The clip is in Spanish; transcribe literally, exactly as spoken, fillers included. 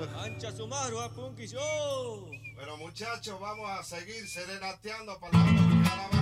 Ancha su marro a Punky Show. Pero muchachos, vamos a seguir serenateando para la caravana.